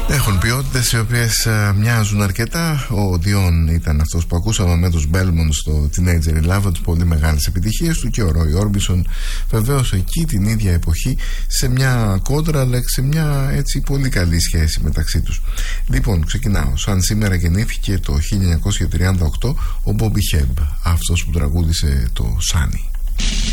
Έχουν ποιότητες οι οποίες μοιάζουν αρκετά. Ο Διόν ήταν αυτός που ακούσαμε με τους Belmont στο Teenager in Love, τις πολύ μεγάλες επιτυχίες του, και ο Roy Orbison βεβαίως εκεί την ίδια εποχή, σε μια κόντρα αλλά σε μια έτσι πολύ καλή σχέση μεταξύ τους. Λοιπόν, ξεκινάω. Σαν σήμερα γεννήθηκε το 1938 ο Bobby Hebb, αυτός που τραγούδισε το Sunny.